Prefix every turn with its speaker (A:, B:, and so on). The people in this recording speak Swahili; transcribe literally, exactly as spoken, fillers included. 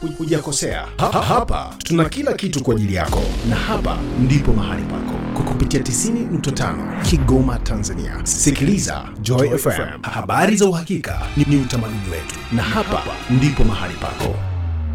A: hujakosea. Ha, hapa tuna kila kitu kwa ajili yako, na hapa ndipo mahali pako kwa kupitia tisini nukta tano Kigoma, Tanzania. Sikiliza Joy F M, habari za uhakika ni utamaduni wetu, na hapa ndipo mahali pako.